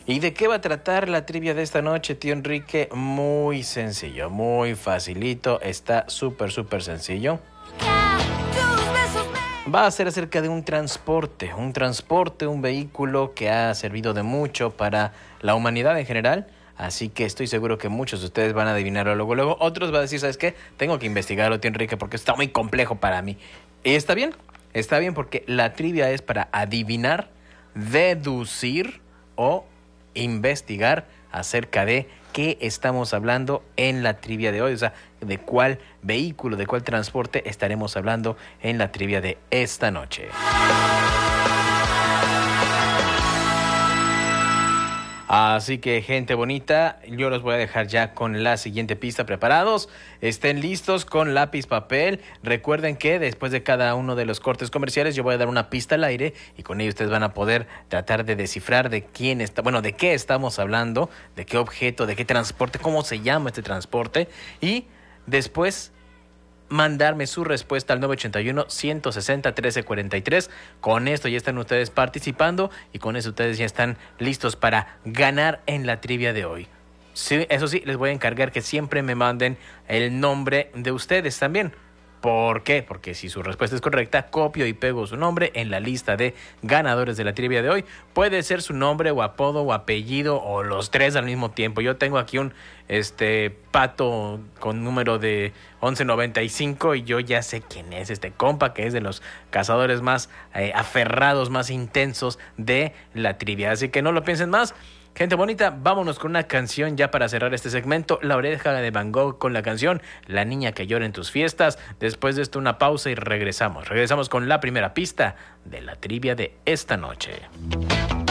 ¿Y de qué va a tratar la trivia de esta noche, tío Enrique? Muy sencillo, muy facilito, está súper sencillo. Va a ser acerca de un transporte, un vehículo que ha servido de mucho para la humanidad en general. Así que estoy seguro que muchos de ustedes van a adivinarlo luego. Otros van a decir, ¿sabes qué? Tengo que investigarlo, tío Enrique, porque está muy complejo para mí. Y está bien porque la trivia es para adivinar, deducir o investigar acerca de qué estamos hablando en la trivia de hoy. O sea, de cuál vehículo, de cuál transporte estaremos hablando en la trivia de esta noche. Así que, gente bonita, yo los voy a dejar ya con la siguiente pista preparados. Estén listos con lápiz, papel. Recuerden que después de cada uno de los cortes comerciales yo voy a dar una pista al aire y con ello ustedes van a poder tratar de descifrar de quién está, bueno, de qué estamos hablando, de qué objeto, de qué transporte, cómo se llama este transporte y después mandarme su respuesta al 981-160-1343. Con esto ya están ustedes participando y con eso ustedes ya están listos para ganar en la trivia de hoy. Sí, eso sí, les voy a encargar que siempre me manden el nombre de ustedes también. ¿Por qué? Porque si su respuesta es correcta, copio y pego su nombre en la lista de ganadores de la trivia de hoy. Puede ser su nombre o apodo o apellido o los tres al mismo tiempo. Yo tengo aquí un pato con número de 1195 y yo ya sé quién es este compa, que es de los cazadores más aferrados, más intensos de la trivia. Así que no lo piensen más. Gente bonita, vámonos con una canción ya para cerrar este segmento. La Oreja de Van Gogh con la canción La Niña que Llora en Tus Fiestas. Después de esto una pausa y regresamos. Regresamos con la primera pista de la trivia de esta noche.